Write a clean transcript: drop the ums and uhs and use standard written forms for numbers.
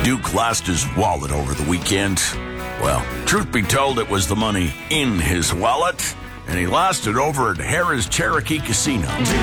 Duke lost his wallet over the weekend. Well, truth be told, it was the money in his wallet, and he lost it over at Harrah's Cherokee Casino.